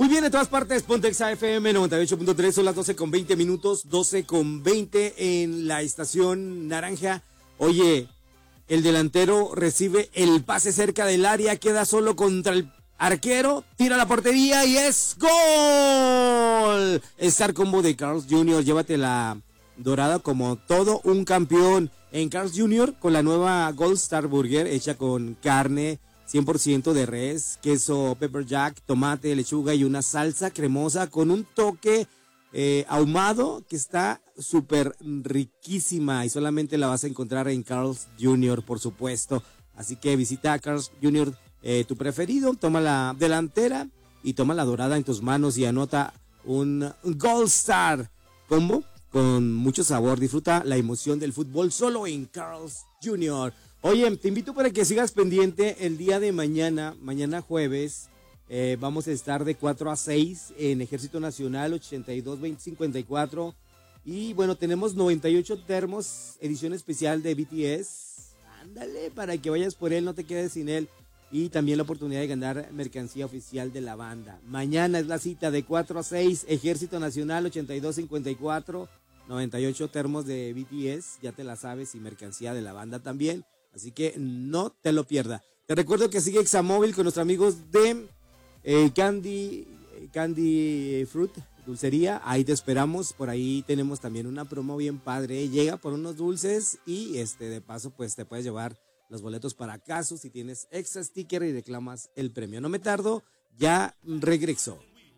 Muy bien, en todas partes, Pontex FM 98.3, son las 12:20, 12:20 en la estación naranja. Oye, el delantero recibe el pase cerca del área, queda solo contra el arquero, tira a la portería y es ¡gol! Star Combo de Carl's Jr., llévate la dorada como todo un campeón. En Carl's Jr. con la nueva Gold Star Burger hecha con carne 100% de res, queso pepper jack, tomate, lechuga y una salsa cremosa con un toque ahumado que está súper riquísima y solamente la vas a encontrar en Carl's Jr., por supuesto. Así que visita a Carl's Jr., tu preferido, toma la delantera y toma la dorada en tus manos y anota un Gold Star Combo con mucho sabor. Disfruta la emoción del fútbol solo en Carl's Jr. Oye, te invito para que sigas pendiente el día de mañana jueves. Vamos a estar de 4 a 6 en Ejército Nacional 82-2054. Y bueno, tenemos 98 termos, edición especial de BTS. Ándale, para que vayas por él, no te quedes sin él. Y también la oportunidad de ganar mercancía oficial de la banda. Mañana es la cita de 4 a 6, Ejército Nacional 82-54. 98 termos de BTS, ya te la sabes, y mercancía de la banda también. Así que no te lo pierdas. Te recuerdo que sigue Examóvil con nuestros amigos de Candy Fruit, dulcería. Ahí te esperamos. Por ahí tenemos también una promo bien padre. Llega por unos dulces y de paso pues te puedes llevar los boletos para caso si tienes extra sticker y reclamas el premio. No me tardo, ya regreso.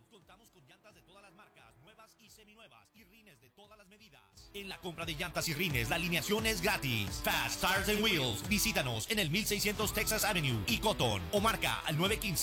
En la compra de llantas y rines, la alineación es gratis. Fast Tires and Wheels. Visítanos en el 1600 Texas Avenue y Cotton o marca al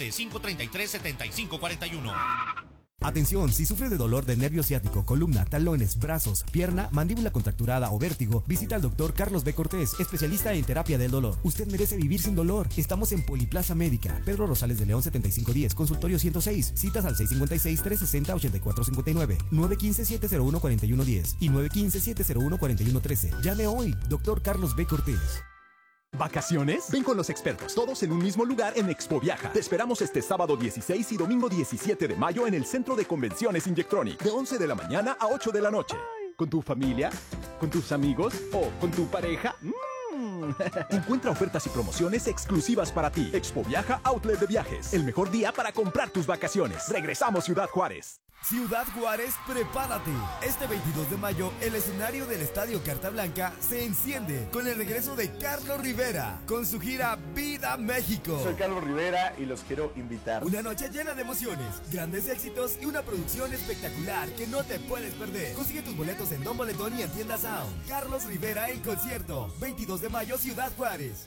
915-533-7541. Atención, si sufre de dolor de nervio ciático, columna, talones, brazos, pierna, mandíbula contracturada o vértigo, visita al doctor Carlos B. Cortés, especialista en terapia del dolor. Usted merece vivir sin dolor. Estamos en Poliplaza Médica, Pedro Rosales de León 7510, consultorio 106, citas al 656-360-8459, 915-701-4110 y 915-701-4113. Llame hoy, doctor Carlos B. Cortés. ¿Vacaciones? Ven con los expertos, todos en un mismo lugar en Expo Viaja. Te esperamos este sábado 16 y domingo 17 de mayo en el Centro de Convenciones Injectronic, de 11 de la mañana a 8 de la noche. ¿Con tu familia? ¿Con tus amigos? ¿O con tu pareja? Encuentra ofertas y promociones exclusivas para ti. Expo Viaja Outlet de Viajes, el mejor día para comprar tus vacaciones. Regresamos Ciudad Juárez. Ciudad Juárez, prepárate. Este 22 de mayo, el escenario del Estadio Carta Blanca se enciende con el regreso de Carlos Rivera con su gira Vida México. Soy Carlos Rivera y los quiero invitar. Una noche llena de emociones, grandes éxitos y una producción espectacular que no te puedes perder. Consigue tus boletos en Don Boletón y en Tienda Sound. Carlos Rivera en concierto, 22 de mayo, Ciudad Juárez.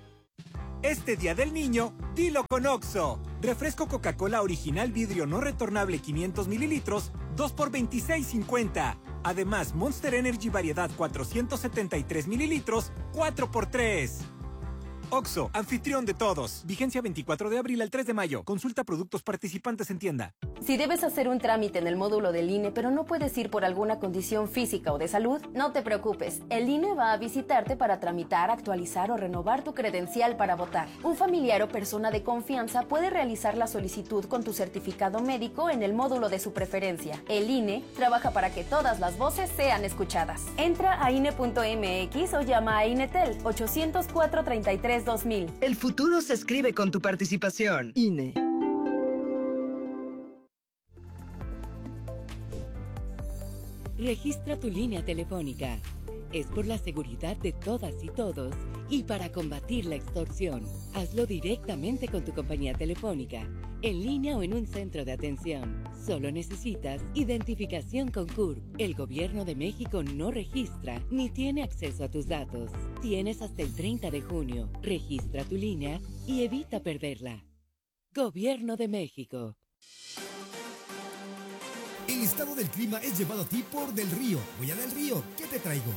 Este Día del Niño, dilo con Oxxo. Refresco Coca-Cola original vidrio no retornable 500 mililitros, 2 por $26.50. Además, Monster Energy variedad 473 mililitros, 4 por $3. Oxxo, anfitrión de todos. Vigencia 24 de abril al 3 de mayo. Consulta productos participantes en tienda. Si debes hacer un trámite en el módulo del INE, pero no puedes ir por alguna condición física o de salud, no te preocupes. El INE va a visitarte para tramitar, actualizar o renovar tu credencial para votar. Un familiar o persona de confianza puede realizar la solicitud con tu certificado médico en el módulo de su preferencia. El INE trabaja para que todas las voces sean escuchadas. Entra a INE.mx o llama a INETEL 804-33-2000. El futuro se escribe con tu participación. INE. Registra tu línea telefónica. Es por la seguridad de todas y todos y para combatir la extorsión. Hazlo directamente con tu compañía telefónica, en línea o en un centro de atención. Solo necesitas identificación con CURP. El Gobierno de México no registra ni tiene acceso a tus datos. Tienes hasta el 30 de junio. Registra tu línea y evita perderla. Gobierno de México. El estado del clima es llevado a ti por Del Río. Voy a Del Río, ¿qué te traigo?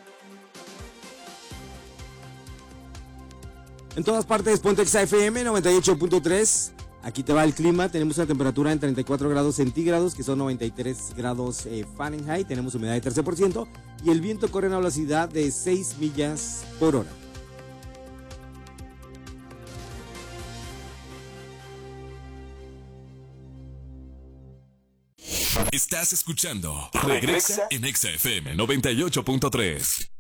En todas partes, Pontex FM 98.3. Aquí te va el clima. Tenemos una temperatura en 34 grados centígrados, que son 93 grados Fahrenheit. Tenemos humedad de 13% y el viento corre a una velocidad de 6 millas por hora. Estás escuchando Regresa en Exa FM 98.3.